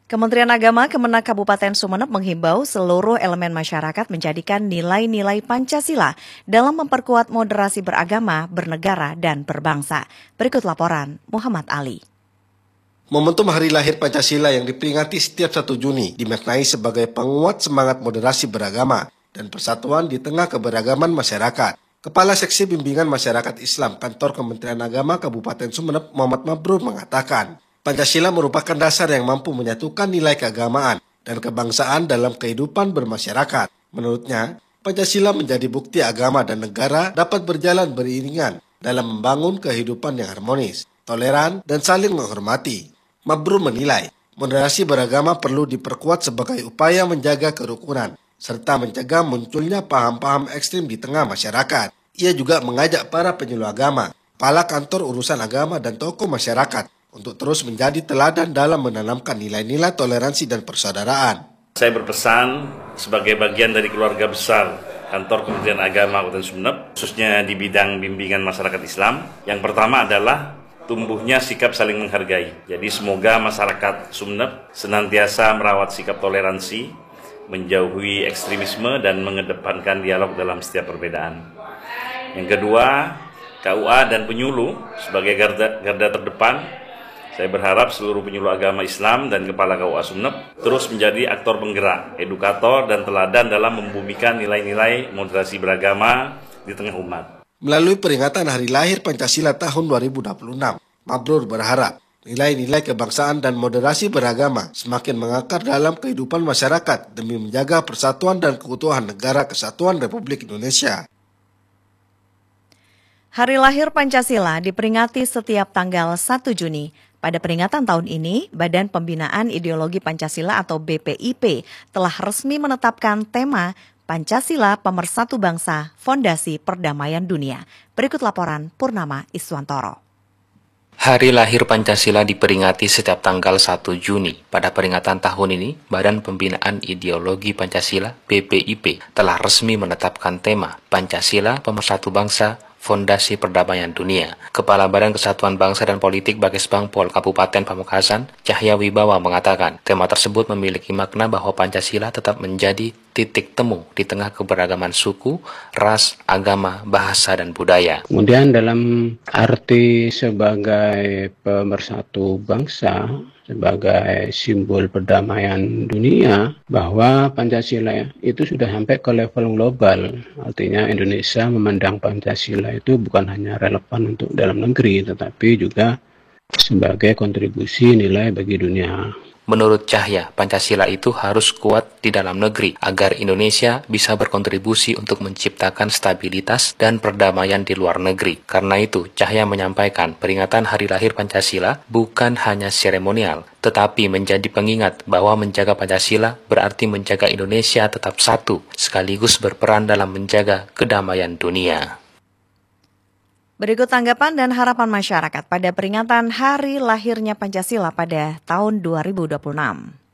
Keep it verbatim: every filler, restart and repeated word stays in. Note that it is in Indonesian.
Kementerian Agama Kemenak Kabupaten Sumeneb menghimbau seluruh elemen masyarakat menjadikan nilai-nilai Pancasila dalam memperkuat moderasi beragama, bernegara, dan berbangsa. Berikut laporan Muhammad Ali. Momentum hari lahir Pancasila yang diperingati setiap satu Juni dimaknai sebagai penguat semangat moderasi beragama dan persatuan di tengah keberagaman masyarakat. Kepala Seksi Bimbingan Masyarakat Islam Kantor Kementerian Agama Kabupaten Sumeneb, Muhammad Mabrur, mengatakan, Pancasila merupakan dasar yang mampu menyatukan nilai keagamaan dan kebangsaan dalam kehidupan bermasyarakat. Menurutnya, Pancasila menjadi bukti agama dan negara dapat berjalan beriringan dalam membangun kehidupan yang harmonis, toleran, dan saling menghormati. Mabrur menilai, moderasi beragama perlu diperkuat sebagai upaya menjaga kerukunan, serta mencegah munculnya paham-paham ekstrim di tengah masyarakat. Ia juga mengajak para penyuluh agama, kepala kantor urusan agama, dan tokoh masyarakat untuk terus menjadi teladan dalam menanamkan nilai-nilai toleransi dan persaudaraan. Saya berpesan sebagai bagian dari keluarga besar Kantor Kementerian Agama Kabupaten Sumeneb, khususnya di bidang bimbingan masyarakat Islam. Yang pertama adalah tumbuhnya sikap saling menghargai. Jadi semoga masyarakat Sumeneb senantiasa merawat sikap toleransi, menjauhi ekstremisme, dan mengedepankan dialog dalam setiap perbedaan. Yang kedua, K U A dan penyuluh sebagai garda, garda terdepan. Saya berharap seluruh penyuluh agama Islam dan Kepala K U A Sumeneb terus menjadi aktor penggerak, edukator, dan teladan dalam membumikan nilai-nilai moderasi beragama di tengah umat. Melalui peringatan Hari Lahir Pancasila tahun dua ribu dua puluh enam, Mabrur berharap nilai-nilai kebangsaan dan moderasi beragama semakin mengakar dalam kehidupan masyarakat demi menjaga persatuan dan keutuhan Negara Kesatuan Republik Indonesia. Hari lahir Pancasila diperingati setiap tanggal satu Juni. Pada peringatan tahun ini, Badan Pembinaan Ideologi Pancasila atau B P I P telah resmi menetapkan tema Pancasila Pemersatu Bangsa, Fondasi Perdamaian Dunia. Berikut laporan Purnama Iswantoro. Hari lahir Pancasila diperingati setiap tanggal satu Juni. Pada peringatan tahun ini, Badan Pembinaan Ideologi Pancasila B P I P telah resmi menetapkan tema Pancasila Pemersatu Bangsa, Fondasi Perdamaian Dunia. Kepala Badan Kesatuan Bangsa dan Politik Bakes Bangpol Kabupaten Pamekasan, Cahya Wibawa, mengatakan tema tersebut memiliki makna bahwa Pancasila tetap menjadi titik temu di tengah keberagaman suku, ras, agama, bahasa, dan budaya. Kemudian dalam arti sebagai pemersatu bangsa, sebagai simbol perdamaian dunia, bahwa Pancasila itu sudah sampai ke level global. Artinya Indonesia memandang Pancasila itu bukan hanya relevan untuk dalam negeri, tetapi juga sebagai kontribusi nilai bagi dunia. Menurut Cahya, Pancasila itu harus kuat di dalam negeri agar Indonesia bisa berkontribusi untuk menciptakan stabilitas dan perdamaian di luar negeri. Karena itu, Cahya menyampaikan peringatan Hari Lahir Pancasila bukan hanya seremonial, tetapi menjadi pengingat bahwa menjaga Pancasila berarti menjaga Indonesia tetap satu, sekaligus berperan dalam menjaga kedamaian dunia. Berikut tanggapan dan harapan masyarakat pada peringatan hari lahirnya Pancasila pada tahun dua ribu dua puluh enam.